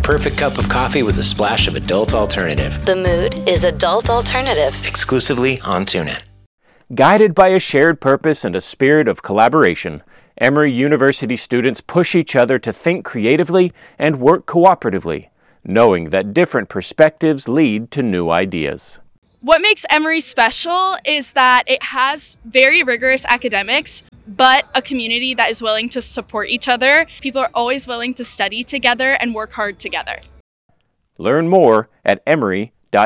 perfect cup of coffee with a splash of adult alternative. The mood is Adult Alternative. Exclusively on TuneIn. Guided by a shared purpose and a spirit of collaboration, Emory University students push each other to think creatively and work cooperatively, knowing that different perspectives lead to new ideas. What makes Emory special is that it has very rigorous academics, but a community that is willing to support each other. People are always willing to study together and work hard together. Learn more at emory.edu.